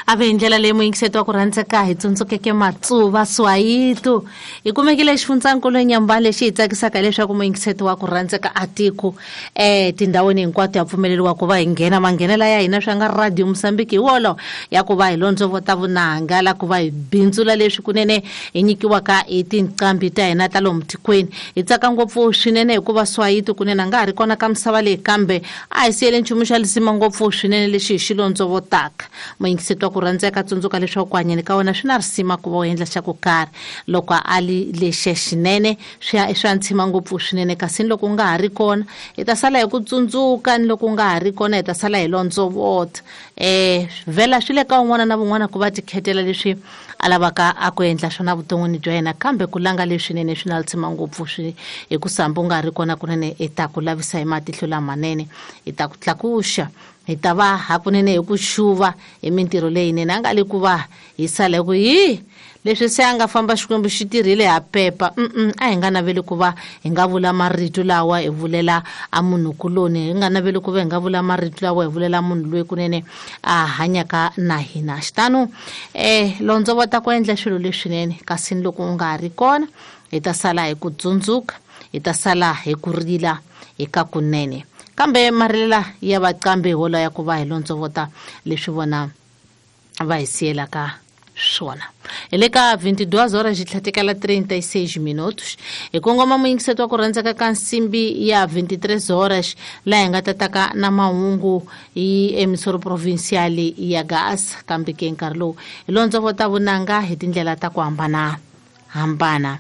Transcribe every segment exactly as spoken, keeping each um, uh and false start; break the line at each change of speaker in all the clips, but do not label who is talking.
ave ndlela leyi muingiseto wa ku rhandzeka hi tsundzukeke matsuva swayito hi kumekile xifundzakulu enyamba lexi hi tsakisaka leswaku muingiseto wa ku rhandzeka atiko eh tindhawini hinkwato ya pfumeleriwa ku va hi nghena manghenela ya hina swa nga radio Mozambique hi wolo ya ku va hi londzo vota vunanga la ku va hi bindzula leswi kunene hi nyikiwaka hi tinqambi ta hina ta lomu tikweni hi tsaka ngopfu swinene hikuva swayito kunene nga ha ri kona ka misava leyi kambe a hi siyele nchumu xa lisima ngopfu swinene lexi hi xilondzo votaka muingiseto wa ku rhandzeka tsundzuka leswaku ku hanyeni ka wena swi na risima ku va u endla xa ku karhi loko ali lexe xinene swi ya swa ntshima ngopfu swinene kasi loko u nga ha ri kona hi ta sala hi ku tsundzuka ni loko u nga ha ri kona hi ta sala hi londzo vota eh vela swi le ka un'wana na vun'wana ku va tikhetela leswi a lavaka a ku endla swona vuton'wini bya yena kambe ku langa leswinene swi na tshima ngopfu swi hi ku samba u nga ha ri kona kunene i ta ku lavisa hi matihlo lamanene i ta ku tlakuxa hi ta va hakunene hi ku xuva hi mintirho leyinene a nga le ku va hi sale ku hi leswi se a nga famba xikwembu xi tirhile ha pepa mm a hi nga naveli ku va hi nga vula marito lawa hi vulela a munhu kuloni hi nga naveli ku va hi nga vula marito lawa hi vulela munhu loyi kunene a hanyaka na hina xitano eh londzo vota ku endla swilo leswinene kasi loko u nga ha ri kona hi ta sala hi ku tsundzuka hi ta sala hi ku rila eka kunene kambe marilela ya vaqambi hola ya ku va hi londzo vota leswi vona va hi siyelaka swona ele ka twenty-two horas jitlhatekela thirty-six minutos hi kongoma muingiseto wa ku rhandzeka ka nsimbi ya twenty-three horas la hi nga tataka na mahungu hi emisoro provincial ya gas kambe ke nkarhi lowu hi londzo vota vunanga hi tindlela ta ku hambana hambana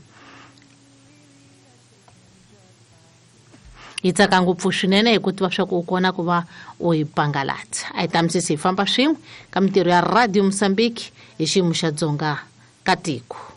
hi tsaka ngopfu swinene hi ku tiva swa ku u kona ku va u hi pangalatsa a hi tamisisi hi famba swin'we ka mintirho ya radio Mozambique hi xiyimo xa dzonga ka tiko.